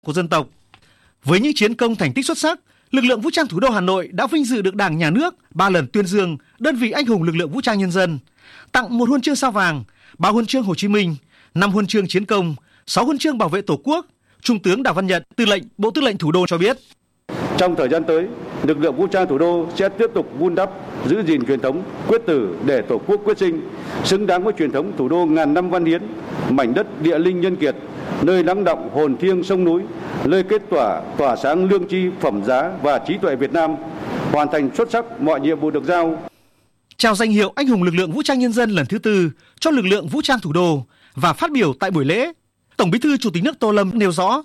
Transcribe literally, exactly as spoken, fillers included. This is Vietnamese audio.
của dân tộc. Với những chiến công thành tích xuất sắc, lực lượng vũ trang thủ đô Hà Nội đã vinh dự được Đảng, Nhà nước ba lần tuyên dương đơn vị anh hùng lực lượng vũ trang nhân dân, tặng một huân chương Sao vàng, ba huân chương Hồ Chí Minh, năm huân chương chiến công, sáu huân chương bảo vệ Tổ quốc. Trung tướng Đào Văn Nhật, Tư lệnh Bộ Tư lệnh Thủ đô cho biết: trong thời gian tới, lực lượng vũ trang thủ đô sẽ tiếp tục vun đắp, giữ gìn truyền thống quyết tử để Tổ quốc quyết sinh, xứng đáng với truyền thống thủ đô ngàn năm văn hiến, mảnh đất địa linh nhân kiệt, nơi lắng đọng hồn thiêng sông núi, nơi kết tỏa tỏa sáng lương tri, phẩm giá và trí tuệ Việt Nam, hoàn thành xuất sắc mọi nhiệm vụ được giao. Trao danh hiệu anh hùng lực lượng vũ trang nhân dân lần thứ tư cho lực lượng vũ trang thủ đô và phát biểu tại buổi lễ, Tổng Bí thư Chủ tịch nước Tô Lâm nêu rõ: